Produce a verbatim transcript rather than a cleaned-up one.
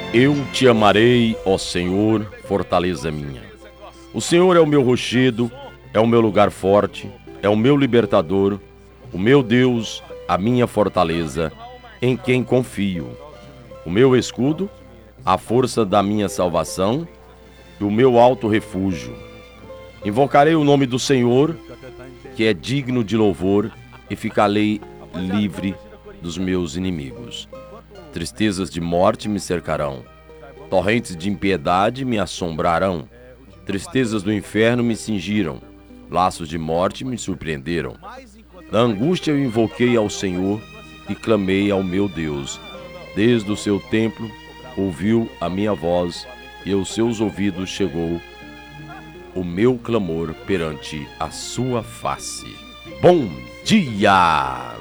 Eu te amarei, ó Senhor, fortaleza minha. O Senhor é o meu rochedo, é o meu lugar forte, é o meu libertador, o meu Deus, a minha fortaleza, em quem confio. O meu escudo, a força da minha salvação e o meu alto refúgio. Invocarei o nome do Senhor, que é digno de louvor, e ficarei livre dos meus inimigos. Tristezas de morte me cercarão, torrentes de impiedade me assombrarão, tristezas do inferno me cingiram, laços de morte me surpreenderam. Na angústia eu invoquei ao Senhor e clamei ao meu Deus. Desde o seu templo ouviu a minha voz e aos seus ouvidos chegou o meu clamor perante a sua face. Bom dia!